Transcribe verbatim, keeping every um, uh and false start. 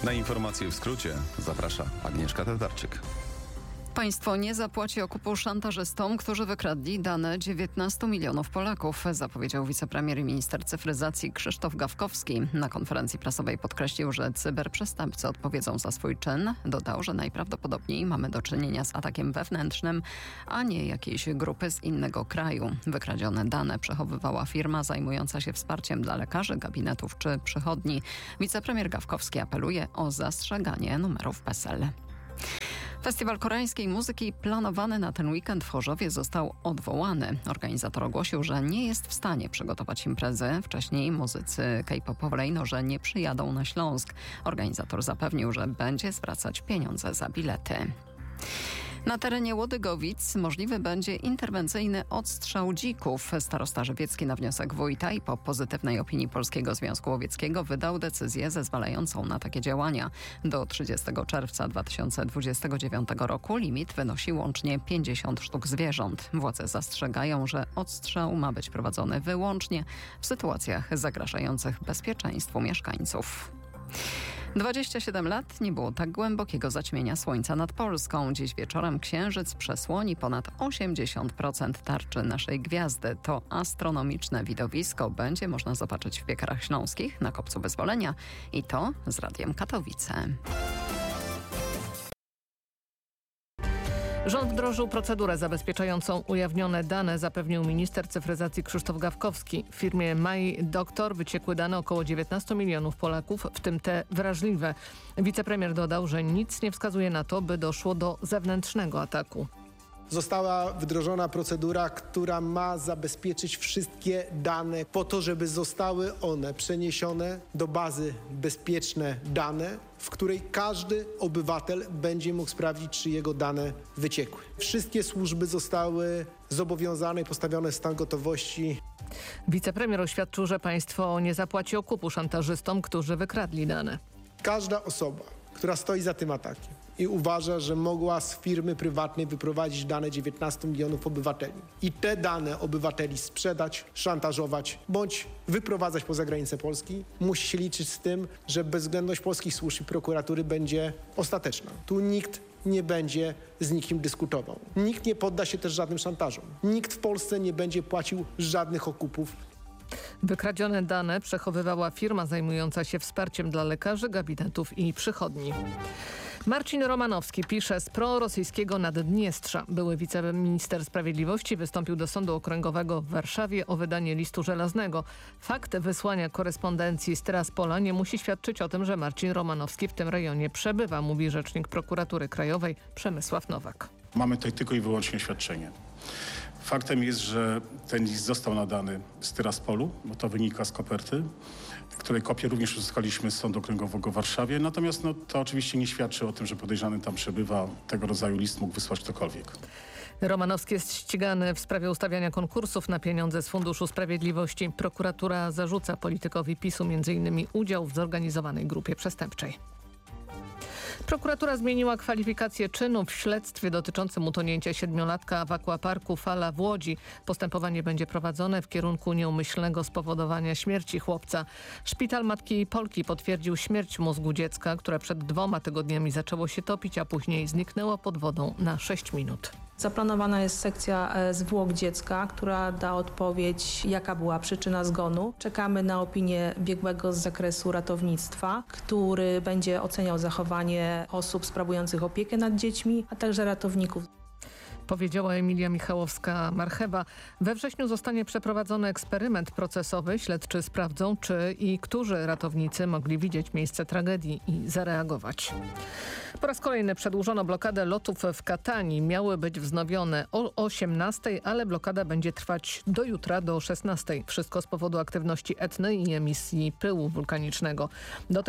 Na informacje w skrócie zaprasza Agnieszka Tatarczyk. Państwo nie zapłaci okupu szantażystom, którzy wykradli dane dziewiętnastu milionów Polaków, zapowiedział wicepremier i minister cyfryzacji Krzysztof Gawkowski. Na konferencji prasowej podkreślił, że cyberprzestępcy odpowiedzą za swój czyn. Dodał, że najprawdopodobniej mamy do czynienia z atakiem wewnętrznym, a nie jakiejś grupy z innego kraju. Wykradzione dane przechowywała firma zajmująca się wsparciem dla lekarzy, gabinetów czy przychodni. Wicepremier Gawkowski apeluje o zastrzeganie numerów PESEL. Festiwal koreańskiej muzyki planowany na ten weekend w Chorzowie został odwołany. Organizator ogłosił, że nie jest w stanie przygotować imprezy. Wcześniej muzycy K-popowej, że nie przyjadą na Śląsk. Organizator zapewnił, że będzie zwracać pieniądze za bilety. Na terenie Łodygowic możliwy będzie interwencyjny odstrzał dzików. Starosta żywiecki na wniosek wójta i po pozytywnej opinii Polskiego Związku Łowieckiego wydał decyzję zezwalającą na takie działania. Do trzydziestego czerwca dwa tysiące dwudziestego dziewiątego roku limit wynosi łącznie pięćdziesiąt sztuk zwierząt. Władze zastrzegają, że odstrzał ma być prowadzony wyłącznie w sytuacjach zagrażających bezpieczeństwu mieszkańców. dwadzieścia siedem lat nie było tak głębokiego zaćmienia słońca nad Polską. Dziś wieczorem księżyc przesłoni ponad osiemdziesiąt procent tarczy naszej gwiazdy. To astronomiczne widowisko będzie można zobaczyć w Piekarach Śląskich na Kopcu Wyzwolenia i to z Radiem Katowice. Rząd wdrożył procedurę zabezpieczającą ujawnione dane, zapewnił minister cyfryzacji Krzysztof Gawkowski. W firmie My Doctor wyciekły dane około dziewiętnastu milionów Polaków, w tym te wrażliwe. Wicepremier dodał, że nic nie wskazuje na to, by doszło do zewnętrznego ataku. Została wdrożona procedura, która ma zabezpieczyć wszystkie dane po to, żeby zostały one przeniesione do bazy Bezpieczne Dane, w której każdy obywatel będzie mógł sprawdzić, czy jego dane wyciekły. Wszystkie służby zostały zobowiązane i postawione w stan gotowości. Wicepremier oświadczył, że państwo nie zapłaci okupu szantażystom, którzy wykradli dane. Każda osoba, która stoi za tym atakiem i uważa, że mogła z firmy prywatnej wyprowadzić dane dziewiętnastu milionów obywateli i te dane obywateli sprzedać, szantażować bądź wyprowadzać poza granicę Polski, musi się liczyć z tym, że bezwzględność polskich służb i prokuratury będzie ostateczna. Tu nikt nie będzie z nikim dyskutował. Nikt nie podda się też żadnym szantażom. Nikt w Polsce nie będzie płacił żadnych okupów. Wykradzione dane przechowywała firma zajmująca się wsparciem dla lekarzy, gabinetów i przychodni. Marcin Romanowski pisze z prorosyjskiego Naddniestrza. Były wiceminister sprawiedliwości wystąpił do Sądu Okręgowego w Warszawie o wydanie listu żelaznego. Fakt wysłania korespondencji z Tyraspola nie musi świadczyć o tym, że Marcin Romanowski w tym rejonie przebywa, mówi rzecznik Prokuratury Krajowej Przemysław Nowak. Mamy tutaj tylko i wyłącznie oświadczenie. Faktem jest, że ten list został nadany z Tyraspolu, bo to wynika z koperty, której kopię również uzyskaliśmy z Sądu Okręgowego w Warszawie. Natomiast no, to oczywiście nie świadczy o tym, że podejrzany tam przebywa. Tego rodzaju list mógł wysłać ktokolwiek. Romanowski jest ścigany w sprawie ustawiania konkursów na pieniądze z Funduszu Sprawiedliwości. Prokuratura zarzuca politykowi PiSu między innymi udział w zorganizowanej grupie przestępczej. Prokuratura zmieniła kwalifikację czynu w śledztwie dotyczącym utonięcia siedmiolatka w akwaparku Fala w Łodzi. Postępowanie będzie prowadzone w kierunku nieumyślnego spowodowania śmierci chłopca. Szpital Matki Polki potwierdził śmierć mózgu dziecka, które przed dwoma tygodniami zaczęło się topić, a później zniknęło pod wodą na sześć minut. Zaplanowana jest sekcja zwłok dziecka, która da odpowiedź, jaka była przyczyna zgonu. Czekamy na opinię biegłego z zakresu ratownictwa, który będzie oceniał zachowanie osób sprawujących opiekę nad dziećmi, a także ratowników. Powiedziała Emilia Michałowska-Marchewa. We wrześniu zostanie przeprowadzony eksperyment procesowy. Śledczy sprawdzą, czy i którzy ratownicy mogli widzieć miejsce tragedii i zareagować. Po raz kolejny przedłużono blokadę lotów w Katanii. Miały być wznowione o osiemnastej, ale blokada będzie trwać do jutra do szesnastej. Wszystko z powodu aktywności Etny i emisji pyłu wulkanicznego. Do